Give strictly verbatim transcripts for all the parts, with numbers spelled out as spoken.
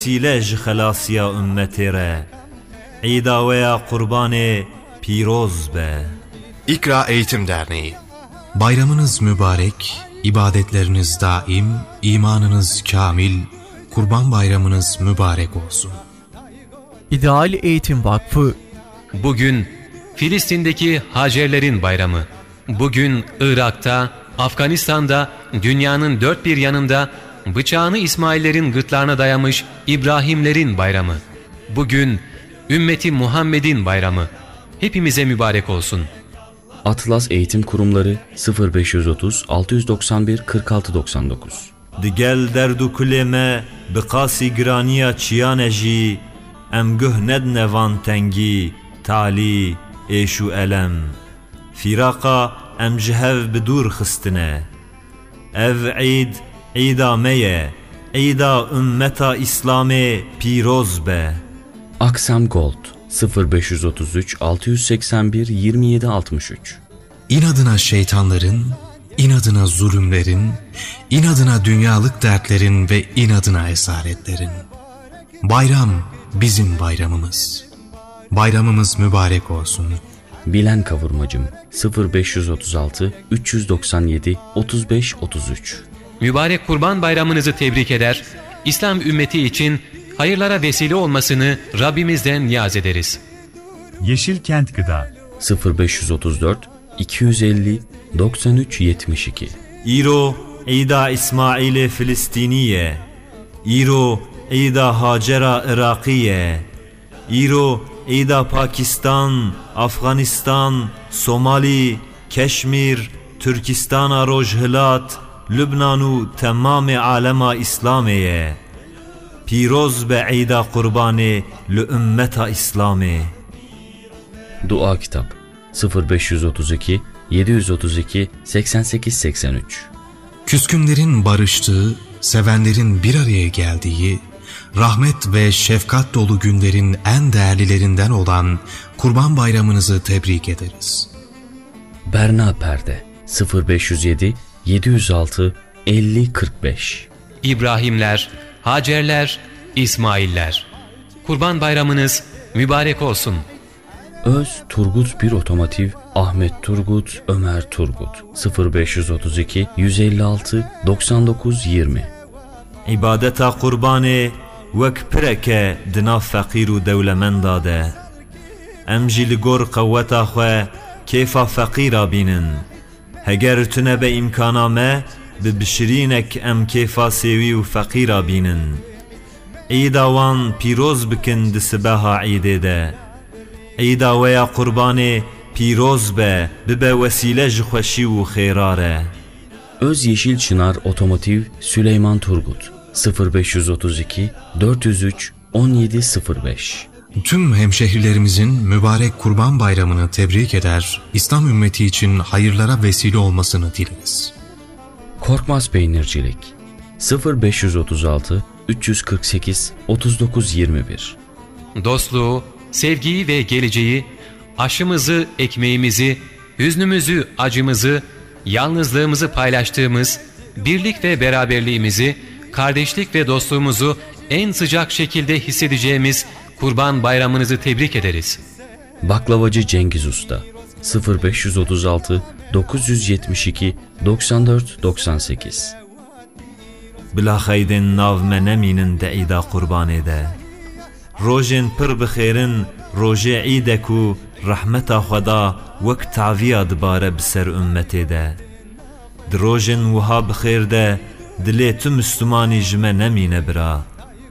Sile ji xelasiya ümmeti re, İda veya kurbanê pîroz be. İkra Eğitim Derneği. Bayramınız mübarek, ibadetleriniz daim, imanınız kamil, Kurban Bayramınız mübarek olsun. İdeal Eğitim Vakfı. Bugün Filistin'deki Hacerlerin bayramı. Bugün Irak'ta, Afganistan'da, dünyanın dört bir yanında bıçağını İsmail'lerin gırtlağına dayamış İbrahimlerin bayramı. Bugün ümmeti Muhammed'in bayramı. Hepimize mübarek olsun. Atlas Eğitim Kurumları sıfır beş yüz otuz altı yüz doksan bir kırk altı doksan dokuz. Digel derdu kulê me bi qasî giraniya çiyane jî, em guh nedne van tengî, talî, êş û elem. Fîraqa em ji hev bi dûr xistine. Ev eid, eida me ye, eida ümmeta İslamê pîroz be. Aksam Gold sıfır beş yüz otuz üç altı yüz seksen bir yirmi yedi altmış üç. İnadına şeytanların, inadına zulümlerin, inadına dünyalık dertlerin ve inadına esaretlerin. Bayram bizim bayramımız. Bayramımız mübarek olsun. Bilen Kavurmacım sıfır beş yüz otuz altı üç yüz doksan yedi otuz beş otuz üç. Mübarek Kurban Bayramınızı tebrik eder, İslam ümmeti için hayırlara vesile olmasını Rabbimizden niyaz ederiz. Yeşilkent Gıda sıfır beş yüz otuz dört iki yüz elli doksan üç yetmiş iki. İro İda İsmail'e Filistiniye, İro İda Hacera Irakiye, İro İda Pakistan, Afganistan, Somali, Keşmir, Türkistan, Rojhilat, Lübnanu tamam alema İslamiye. Pîroz be İda kurbanê li ümmeta İslamê. Dua Kitap sıfır beş yüz otuz iki yedi yüz otuz iki seksen sekiz seksen üç. Küskünlerin barıştığı, sevenlerin bir araya geldiği, rahmet ve şefkat dolu günlerin en değerlilerinden olan Kurban Bayramınızı tebrik ederiz. Berna Perde sıfır beş yüz yedi yedi yüz altı elli kırk beş. İbrahimler, Hacerler, İsmailler. Kurban Bayramınız mübarek olsun. Öz Turgut bir Otomotiv Ahmet Turgut Ömer Turgut sıfır beş yüz otuz iki yüz elli altı doksan dokuz yirmi. İbadeta kurbanê wek pireke di nav feqîr û dewlemenda de. Em jî li gor qeweta xwe kêfa feqîra bînin. Heger tune be imkana me, bi bişirînek em kêfa sêwî û feqîra bînin. Îda wan pîroz bikin di sibeha îdê de. Îda weya kurbanê pîroz be, bibe vesîle ji xweşî û xêra re. Öz Yeşil Çınar Otomotiv Süleyman Turgut sıfır beş yüz otuz iki dört yüz üç on yedi sıfır beş. Tüm hemşehrilerimizin mübarek Kurban Bayramını tebrik eder, İslam ümmeti için hayırlara vesile olmasını dileriz. Korkmaz Peynircilik sıfır beş yüz otuz altı üç yüz kırk sekiz otuz dokuz yirmi bir. Dostluğu, sevgiyi ve geleceği, aşımızı, ekmeğimizi, hüznümüzü, acımızı, yalnızlığımızı paylaştığımız, birlik ve beraberliğimizi, kardeşlik ve dostluğumuzu en sıcak şekilde hissedeceğimiz Kurban Bayramınızı tebrik ederiz. Baklavacı Cengiz Usta sıfır beş yüz otuz altı dokuz yüz yetmiş iki doksan dört doksan sekiz. Bila xeydên nav me nemînin de îda kurbanê de. Rojên pir bi xêrin, rojê îdek û rahmeta Xweda wek taviya dibare bi ser ümmetê de. Di rojên wiha bi xêr de, dilê tu Müslümanî ji me nemîne bira.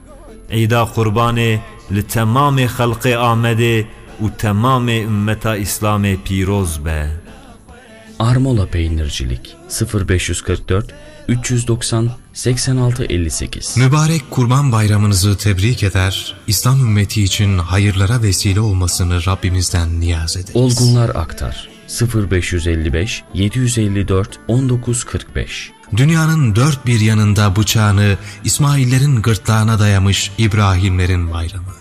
İda kurbanê li temamê xelqê Amedê û temamê ümmeta İslamê pîroz be. Armola Peynircilik sıfır beş yüz kırk dört üç yüz doksan seksen altı elli sekiz. Mübarek Kurban Bayramınızı tebrik eder, İslam ümmeti için hayırlara vesile olmasını Rabbimizden niyaz ederiz. Olgunlar Aktar sıfır beş yüz elli beş yedi yüz elli dört on dokuz kırk beş. Dünyanın dört bir yanında bıçağını İsmail'lerin gırtlağına dayamış İbrahimlerin bayramı.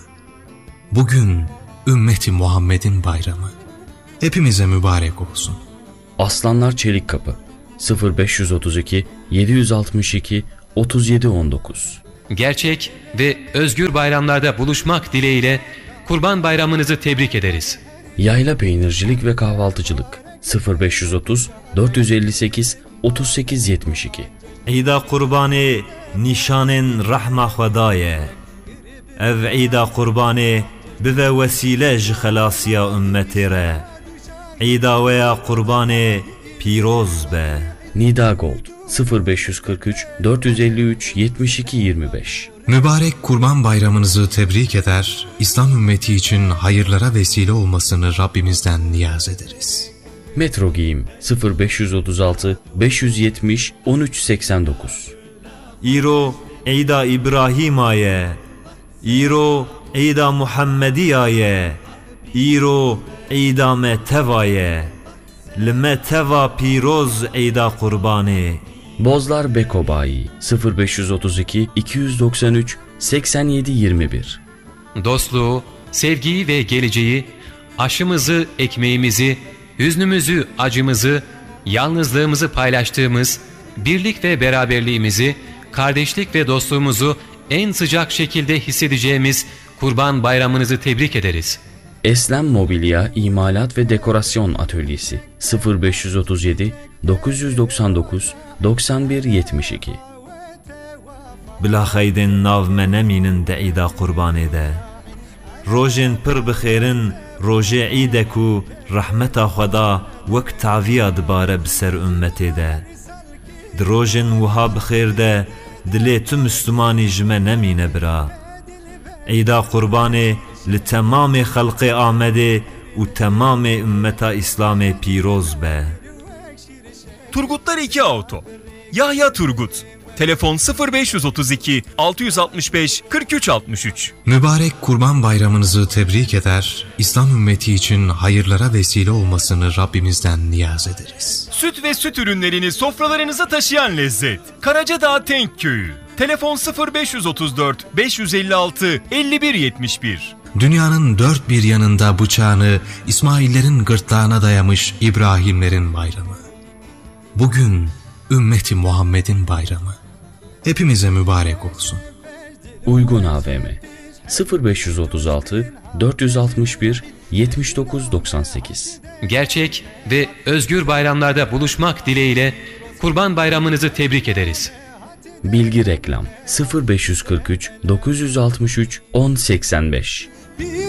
Bugün ümmeti Muhammed'in bayramı. Hepimize mübarek olsun. Aslanlar Çelikkapı sıfır beş yüz otuz iki yedi yüz altmış iki otuz yedi on dokuz. Gerçek ve özgür bayramlarda buluşmak dileğiyle Kurban Bayramınızı tebrik ederiz. Yayla peynircilik ve kahvaltıcılık sıfır beş otuz dört yüz elli sekiz otuz sekiz yetmiş iki. İda kurbanı nişanın rahma Xwedayê. Ev İda kurbanı bive vesile ji xelasiya ümmetê re. İda veya kurbanı pîroz be. Nida Gold sıfır beş kırk üç dört yüz elli üç yetmiş iki yirmi beş. Mübarek Kurban Bayramınızı tebrik eder, İslam ümmeti için hayırlara vesile olmasını Rabbimizden niyaz ederiz. Metro Giyim sıfır beş otuz altı beş yüz yetmiş on üç seksen dokuz. İro İda İbrahim'aye. İro İda Muhammediyaye. İro İda me tevaye. Lime teva pîroz İda kurbanı. Bozlar Beko Bayi sıfır beş otuz iki iki yüz doksan üç seksen yedi yirmi bir. Dostluğu, sevgiyi ve geleceği, aşımızı, ekmeğimizi, hüznümüzü, acımızı, yalnızlığımızı paylaştığımız, birlik ve beraberliğimizi, kardeşlik ve dostluğumuzu en sıcak şekilde hissedeceğimiz Kurban Bayramınızı tebrik ederiz. Eslem Mobilya İmalat ve Dekorasyon Atölyesi sıfır beş otuz yedi dokuz yüz doksan dokuz doksan bir yetmiş iki. Bila xeydên nav me nemînin de îda qurbanê de. Rojên pir bi xêrin rojê îde ku rehmeta Xweda wek taviya dibare bi ser ümmetê de. Di rojên wiha bi xêr de dilê tu Müslümanî ji me nemîne bira. Îda qurbanê li temamê xelqê Amedê û temamê ümmeta İslamê pîroz be. Turgutlar iki Auto. Yahya Turgut. Telefon sıfır beş otuz iki altı yüz altmış beş kırk üç altmış üç. Mübarek Kurban Bayramınızı tebrik eder, İslam ümmeti için hayırlara vesile olmasını Rabbimizden niyaz ederiz. Süt ve süt ürünlerini sofralarınıza taşıyan lezzet. Karacadağ Tenk Köyü. Telefon sıfır beş otuz dört beş yüz elli altı elli bir yetmiş bir. Dünyanın dört bir yanında bıçağını İsmail'lerin gırtlağına dayamış İbrahimlerin bayramı. Bugün ümmeti Muhammed'in bayramı. Hepimize mübarek olsun. Uygun A V M sıfır beş otuz altı dört yüz altmış bir yetmiş dokuz doksan sekiz. Gerçek ve özgür bayramlarda buluşmak dileğiyle Kurban Bayramınızı tebrik ederiz. Bilgi Reklam sıfır beş kırk üç dokuz yüz altmış üç on seksen beş.